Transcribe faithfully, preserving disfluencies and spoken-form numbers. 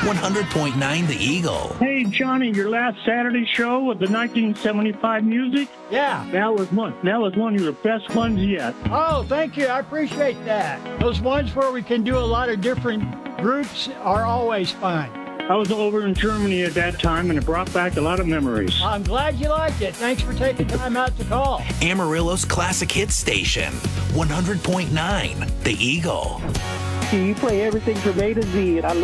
one hundred point nine The Eagle. Hey, Johnny, your last Saturday show with the nineteen seventy-five music? Yeah. That was one. That was one of your best ones yet. Oh, thank you. I appreciate that. Those ones where we can do a lot of different groups are always fun. I was over in Germany at that time, and it brought back a lot of memories. I'm glad you liked it. Thanks for taking time out to call. Amarillo's classic hit station, one hundred point nine The Eagle. You play everything from A to Z, and I love